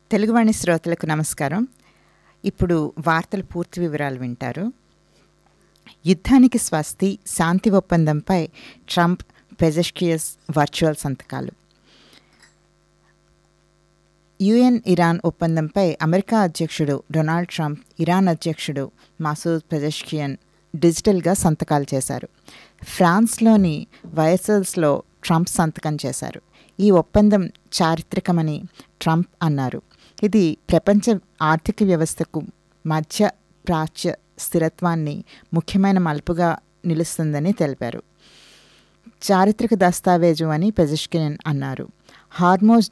తెలుగువాణి శ్రోతలకు నమస్కారం. ఇప్పుడు వార్తల పూర్తి వివరాలు వింటారు. యుద్ధానికి స్వస్తి, శాంతి ఒప్పందంపై ట్రంప్, పెజెష్కియస్ వర్చువల్ సంతకాలు. యుఎన్ ఇరాన్ ఒప్పందంపై అమెరికా అధ్యక్షుడు డొనాల్డ్ ట్రంప్, ఇరాన్ అధ్యక్షుడు మసూద్ పెజెష్కియన్ డిజిటల్గా సంతకాలు చేశారు. ఫ్రాన్స్లోని వయసల్స్లో ట్రంప్ సంతకం చేశారు. ఈ ఒప్పందం చారిత్రకమని ట్రంప్ అన్నారు. ఇది ప్రపంచ ఆర్థిక వ్యవస్థకు మధ్య ప్రాచ్య స్థిరత్వాన్ని ముఖ్యమైన మలుపుగా నిలుస్తుందని తెలిపారు. చారిత్రక దస్తావేజు అని పెజెష్కియన్ అన్నారు. హార్మోజ్